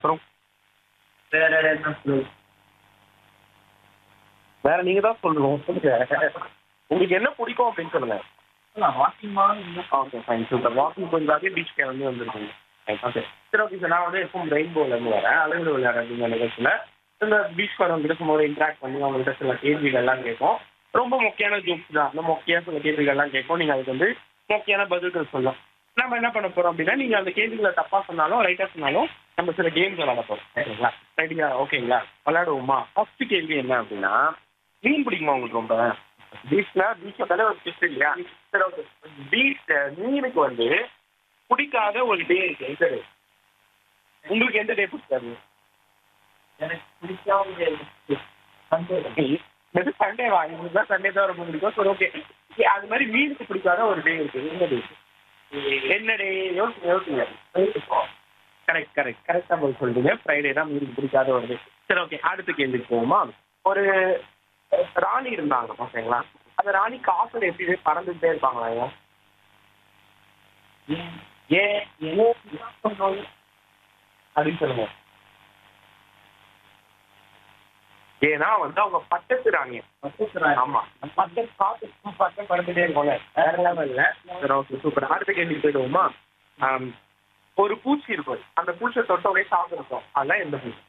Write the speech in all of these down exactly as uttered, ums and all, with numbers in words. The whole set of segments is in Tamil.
அப்புறம் வேற என்ன சொல்லுங்க? வேற நீங்க தான் சொல்லணும். சொல்லுங்க. உங்களுக்கு என்ன பிடிக்கும் அப்படின்னு சொல்லுங்க. Walking okay fine super. Walking கொஞ்சம் பீச் கிளம்பி வந்துருக்கீங்க. ஓகே சரி ஓகே சார். நான் வந்து எப்பவும் ரெயின்போல இருந்து வரேன். அலைவில் விளையாடுற நிகழ்ச்சியில் இந்த பீச் வரவங்கிட்ட சும்மா இன்ட்ராக்ட் பண்ணி அவங்கள்ட்ட சில கேள்விகள்லாம் கேட்கும். ரொம்ப முக்கியமான ஜோக்ஸ் தான். அந்த முக்கிய சில கேள்விகள்லாம் கேட்கும். நீங்கள் அதுக்கு வந்து முக்கியமான பதில்கள் சொல்லலாம். நம்ம என்ன பண்ண போறோம் அப்படின்னா, நீங்க அந்த கேள்விகளை தப்பா சொன்னாலும் ரைட்டா சொன்னாலும் நம்ம சில கேம்ஸ் விளையாட போறோம். ஓகேங்களா? ரெடியா? ஓகேங்களா? விளையாடுவோமா? ஃபர்ஸ்ட் கேள்வி என்ன அப்படின்னா, மீன் பிடிக்குமா உங்களுக்கு ரொம்ப? பீச்னா பீச் வந்தாலே ஒரு ஃபிஷ் இல்லையா? சரி ஓகே. பீச் மீனுக்கு வந்து பிடிக்காத ஒரு டே இருக்கு. எந்த டே? உங்களுக்கு எந்த டே பிடிக்காது? எனக்கு பிடிக்காம எது சண்டேவா? எங்களுக்கு தான் சண்டே தான் ரொம்ப பிடிக்கும். சரி ஓகே. அது மாதிரி மீனுக்கு பிடிக்காத ஒரு டே இருக்கு. என்ன டே? என்ன டே? யோசிங்க யோசிங்க. கரெக்ட் கரெக்ட் கரெக்டாக போய் சொல்றீங்க. ஃப்ரைடே தான் மீனுக்கு பிடிக்காத ஒரு டே. சரி ஓகே. அடுத்த கேள்விக்கு போவோமா? ஒரு ராணி இருந்தாங்க. ஓகேங்களா? அந்த ராணி காசுல எப்படி பறந்துகிட்டே இருப்பாங்களா? ஏன் ஏன் ஏன் அப்படின்னு சொல்லுங்க. ஏன்னா வந்து அவங்க பட்டத்து ராணி. ஆமா பட்ட காசு பட்டம் பறந்துட்டே இருக்கோம்ல. வேற லெவல்ல. சரி ஓகே சூப்பர். அடுத்த கேள்விக்கு போயிடுவோமா? ஆம், ஒரு பூச்சி இருக்கும். அந்த பூச்சியை தொட்ட உடனே சாப்பிட்டுருக்கோம். அதெல்லாம் எந்த பூச்சி?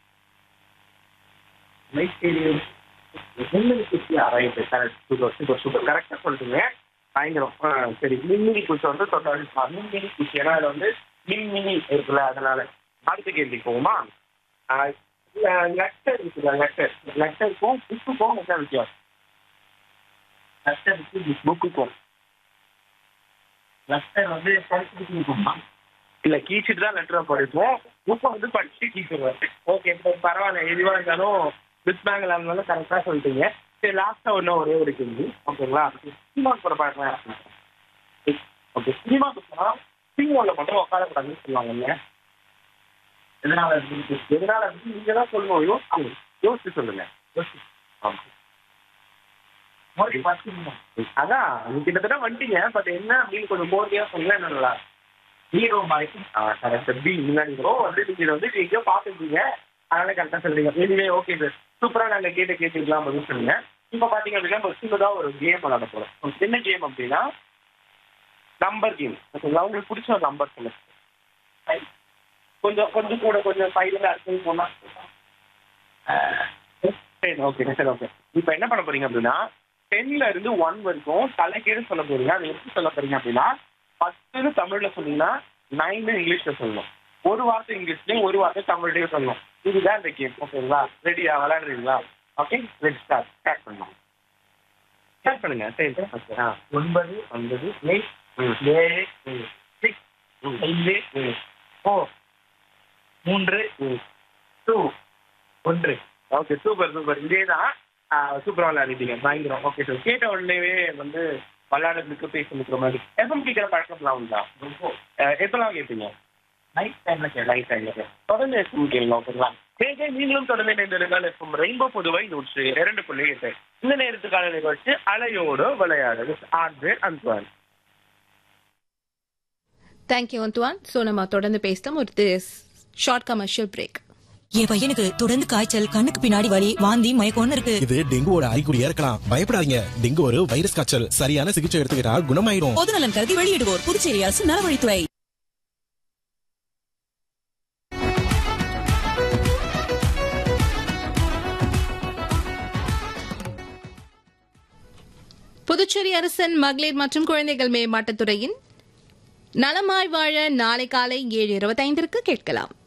Super super super. கரெக்டாக சொல்றீங்க. பயங்கரம். ஆ, சரி. மின்மினி பூச்சி வந்து தொட்டாடி மின்மினி பூச்சி. ஏன்னா அதில் வந்து மின்மினி இருக்குல்ல, அதனால. அடுத்த கேள்விக்கு போகுமா? லெட்டர் இருக்குல்ல, லெட்டர் லெட்டருக்கும் புக்குக்கும் என்ன வித்தியாசம்? லெட்டருக்கு புக்குக்கும் லெட்டர் வந்து படிச்சுட்டு இருக்குமா? இல்லை கீச்சிட்டு தான் லெட்டரை படிப்போம். புக்கை வந்து படிச்சு கீச்சிடுவேன். ஓகே இப்போ பரவாயில்ல. எதுவாக இருந்தாலும் பிஸ் பேங்கில் இருந்தாலும் கரெக்டாக சொல்லிட்டீங்க. சரி லாஸ்ட்டாக ஒன்றும் ஒரே ஒரு கேள்வி. ஓகேங்களா? சினிமாவுக்கு போகிற பழக்கம். ஓகே சினிமாவுக்கு போனால் சினிமாவில் மட்டும் உட்காரக்கூடாதுன்னு சொல்லுவாங்க இல்லையா? எதனால எதனால வந்து நீங்கள் தான் சொல்லணும். யோசிச்சு யோசிச்சு சொல்லுங்க. யோசிச்சு ஆமாம் அதான் நீங்க கிட்டத்தட்ட வந்துட்டீங்க. பட் என்ன அப்படின்னு கொஞ்சம் போர்டியாக சொன்னா என்ன நல்லா? ஹீரோ மாதிரி கரெக்ட். பி முன்னாடி வந்து நீங்கள் வந்து எங்கேயோ பார்த்துருக்கீங்க. அதனால கரெக்டாக சொல்றீங்க. Anyway okay sir. சூப்பராக நாங்கள் கேட்ட கேட்டுக்கலாம் பதில் சொல்லுங்க. இப்போ பார்த்தீங்க அப்படின்னா நம்ம சின்னதாக ஒரு கேம் விளாட போகிறோம். என்ன கேம் அப்படின்னா நம்பர் கேம். ஓகேங்களா? உங்களுக்கு பிடிச்ச ஒரு நம்பர் சொல்லுங்க. கொஞ்சம் கொஞ்சம் கூட கொஞ்சம் சைடில் அடுத்தது போனால் சரி ஓகே சரி ஓகே. இப்போ என்ன பண்ண போறீங்க அப்படின்னா டென்ல இருந்து ஒன் வரைக்கும் தலைக்கீழ சொல்ல போறீங்க. அது எப்படி சொல்ல போறீங்க அப்படின்னா பத்துன்னு தமிழ்ல சொன்னீங்கன்னா நைன்னு இங்கிலீஷ்ல சொல்லணும். ஒரு வார்த்தை இங்கிலீஷ்லையும் ஒரு வார்த்தை தமிழ்லையும் சொல்லணும். இதுதான் இந்த கேம். ஓகேங்களா? ரெடியா? விளையாடுறீங்களா? Okay ready start. ஸ்டார்ட் பண்ணலாம். ஸ்டார்ட் பண்ணுங்க. சரி ஓகே. ஆ ஒன்பது ஒன்பது எயிட் ம் ஏழு ம் சிக்ஸ் ம் ஐந்து ம் ஃபோர் மூன்று ம் டூ ஒன்று. Okay super super. இதே தான் சூப்பராக விளையாடிட்டீங்க. பயங்கரம். Okay sir. கேட்ட உடனேவே வந்து விளையாடுறதுக்கு பேசுறதுக்கு மாதிரி எஃப்எம் கேட்குற பழக்கம்லாம் உண்டா? எப்பெல்லாம் கேட்பீங்க? நைட் டைம்ல கேட்கலாம். லைட் டைம்ல தொடர்ந்து எஃப்எம் கேளுங்க. ஓகேங்களா? கேட்க நீங்களும் தொடர்ந்து இணைந்திருந்தால் எஃப்எம் ரெயின்போ புதுவை நூற்று இரண்டு புள்ளி எட்டு. இந்த நேரத்துக்கான நிகழ்ச்சி அலையோடு விளையாடு. ஆர்ஜே அன்சுவான். தேங்க்யூ அந்துவான். ஸோ நம்ம தொடர்ந்து பேசலாம். ஒரு ஷார்ட் கமர்ஷியல் பிரேக். என் பையனுக்கு தொடர்ந்து காய்ச்சல், கண்ணுக்கு பின்னாடி வலி, வாந்தி, மயக்கம்னு இருக்கு. இது டெங்குவோட அறிகுறியா இருக்கலாம். பயப்படாதீங்க. டெங்கு ஒரு வைரஸ் காய்ச்சல். சரியான சிகிச்சை எடுத்துக்கிட்டா குணமாயிடும். பொது நலன் கருதி வெளியிடுவோர் புதுச்சேரி அரசு நலவழித்துறை. புதுச்சேரி அரசின் மகளிர் மற்றும் குழந்தைகள் மேம்பாட்டுத்துறையின் நலமாய் வாழ நாளை காலை ஏழு இருபத்தைந்திற்கு கேட்கலாம்.